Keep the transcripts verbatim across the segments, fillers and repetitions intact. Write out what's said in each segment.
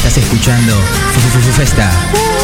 Estás escuchando Festa.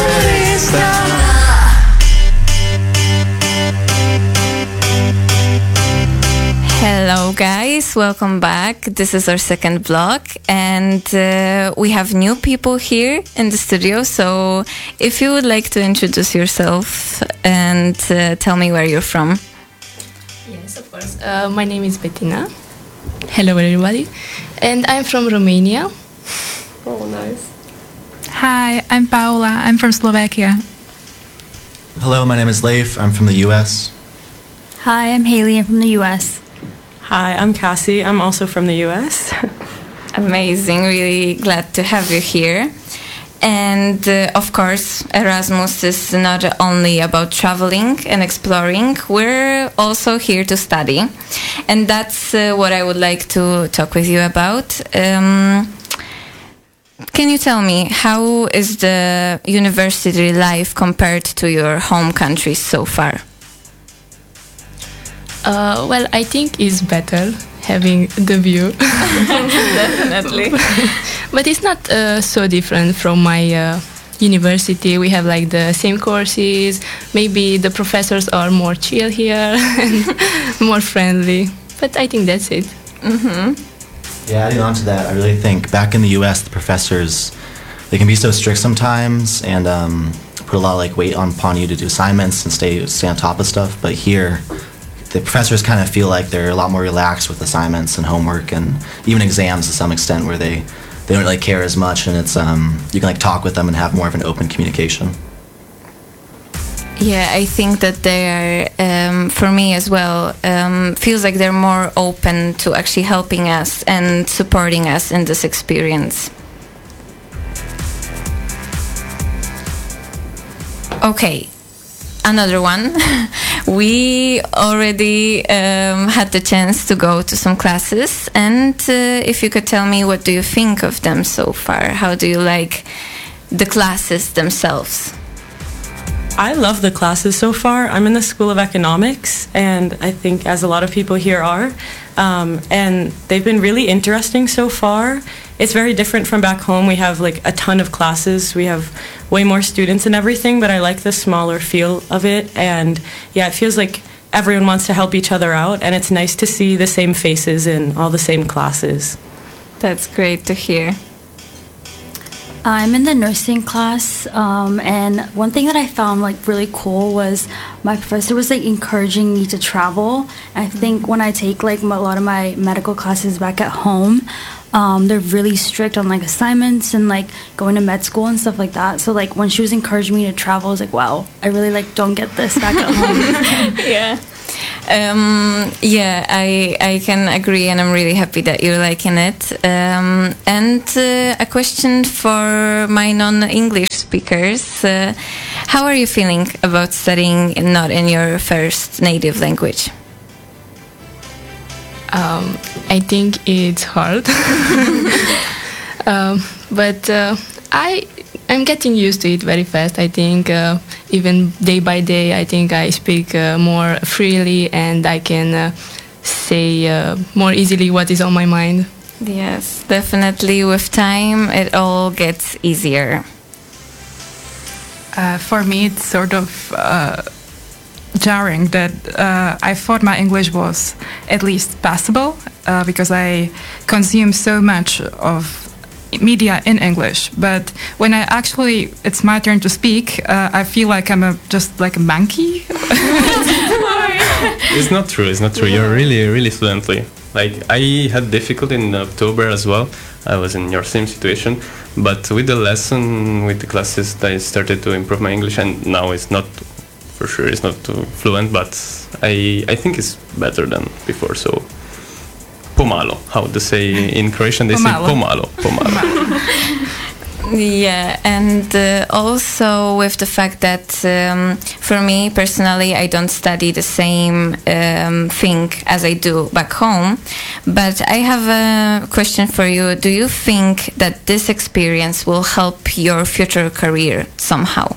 Hello guys, welcome back. This is our second vlog and uh, we have new people here in the studio, so if you would like to introduce yourself and uh, tell me where you're from. Yes, of course. Uh, my name is Bettina. Hello everybody. And I'm from Romania. Oh, nice. Hi, I'm Paula. I'm from Slovakia. Hello, my name is Leif. I'm from the U S. Hi, I'm Haley. I'm from the U S. Hi, I'm Cassie. I'm also from the U S. Amazing, really glad to have you here. And uh, of course, Erasmus is not only about traveling and exploring, we're also here to study. And that's uh, what I would like to talk with you about. Um, can you tell me, how is the university life compared to your home countries so far? Uh, well, I think it's better having the view. Definitely. But it's not uh, so different from my uh, university. We have like the same courses. Maybe the professors are more chill here and more friendly. But I think that's it. Mm-hmm. Yeah, adding on to that, I really think back in the U S, the professors, they can be so strict sometimes and um, put a lot of like weight on, upon you to do assignments and stay, stay on top of stuff. But here, the professors kind of feel like they're a lot more relaxed with assignments and homework and even exams to some extent, where they, they don't really care as much, and it's um, you can like talk with them and have more of an open communication. Yeah, I think that they are, um, for me as well, um, feels like they're more open to actually helping us and supporting us in this experience. Okay. Another one. We already um, had the chance to go to some classes, and uh, if you could tell me, what do you think of them so far? How do you like the classes themselves? I love the classes so far. I'm in the School of Economics, and I think as a lot of people here are, um, and they've been really interesting so far. It's very different from back home. We have like a ton of classes. We have way more students and everything, but I like the smaller feel of it. And yeah, it feels like everyone wants to help each other out, and it's nice to see the same faces in all the same classes. That's great to hear. I'm in the nursing class, um, and one thing that I found like really cool was my professor was like encouraging me to travel. I think when I take like a lot of my medical classes back at home, um, they're really strict on like assignments and like going to med school and stuff like that. So like when she was encouraging me to travel, I was like, wow, I really like don't get this back at home. Yeah. Um, yeah, I I can agree, and I'm really happy that you're liking it. Um, and uh, a question for my non-English speakers: uh, how are you feeling about studying not in your first native language? Um, I think it's hard. um, but uh, I I'm getting used to it very fast. I think uh, even day by day, I think I speak uh, more freely, and I can uh, say uh, more easily what is on my mind. Yes, definitely. With time, it all gets easier. Uh, for me, it's sort of uh, jarring that uh, I thought my English was at least passable uh, because I consume so much of media in English, but when I actually it's my turn to speak, uh, I feel like I'm a, just like a monkey. It's not true. It's not true. You're really, really fluently. Like I had difficulty in October as well. I was in your same situation, but with the lesson, with the classes, I started to improve my English, and now it's not, for sure, it's not too fluent, but I I think it's better than before. So. Pomalo, how to say in Croatian, they pomalo. say pomalo, pomalo. Yeah, and uh, also with the fact that um, for me personally, I don't study the same um, thing as I do back home, but I have a question for you. Do you think that this experience will help your future career somehow?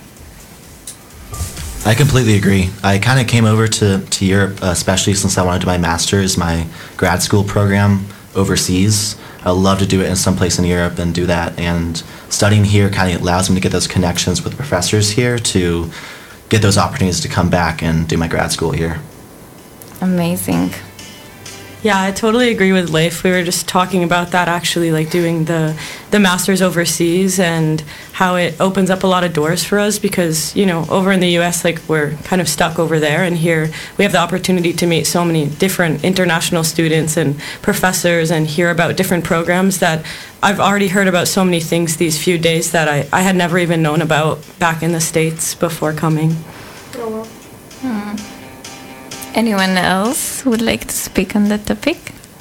I completely agree. I kind of came over to, to Europe, uh, especially since I wanted to do my master's, my grad school program overseas. I would love to do it in some place in Europe and do that. And studying here kind of allows me to get those connections with professors here to get those opportunities to come back and do my grad school here. Amazing. Yeah, I totally agree with Leif. We were just talking about that actually, like doing the, the masters overseas and how it opens up a lot of doors for us because, you know, over in the U S, like we're kind of stuck over there, and here we have the opportunity to meet so many different international students and professors and hear about different programs that I've already heard about so many things these few days that I, I had never even known about back in the States before coming. Oh, well. Hmm. Anyone else would like to speak on that topic?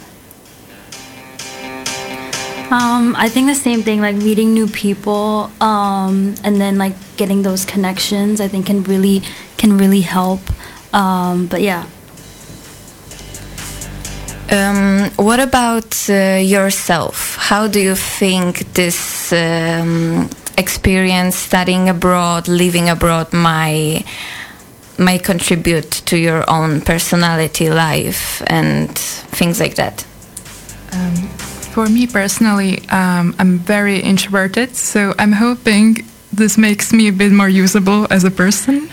Um, I think the same thing, like meeting new people, um, and then like getting those connections, I think can really can really help. Um, but yeah. Um, what about uh, yourself? How do you think this um, experience, studying abroad, living abroad, might might contribute to your own personality, life, and things like that? Um, for me personally, um, I'm very introverted, so I'm hoping this makes me a bit more usable as a person.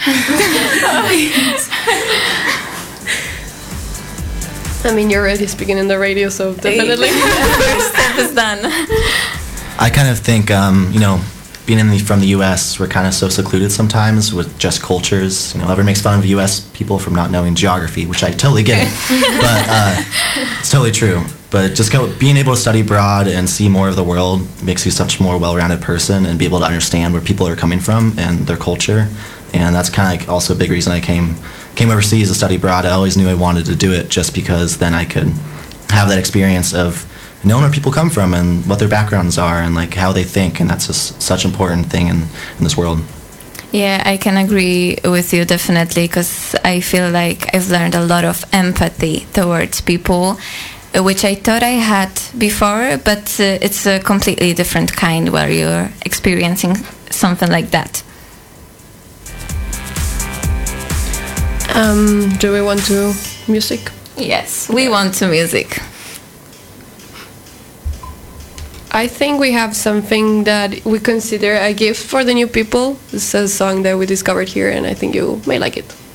I mean, you're already speaking in the radio, so definitely. First step is done. I kind of think, um, you know, being in the, from the U S, we're kind of so secluded sometimes with just cultures. You know, everyone makes fun of U S people for not knowing geography, which I totally get. But uh, it's totally true. But just go, being able to study abroad and see more of the world makes you such a more well-rounded person and be able to understand where people are coming from and their culture. And that's kind of like also a big reason I came came overseas to study abroad. I always knew I wanted to do it just because then I could have that experience of knowing where people come from and what their backgrounds are and like how they think, and that's just such an important thing in, in this world. Yeah, I can agree with you definitely, because I feel like I've learned a lot of empathy towards people, which I thought I had before, but uh, it's a completely different kind where you're experiencing something like that. Um, do we want to music? Yes, we want to music. I think we have something that we consider a gift for the new people. It's a song that we discovered here, and I think you may like it.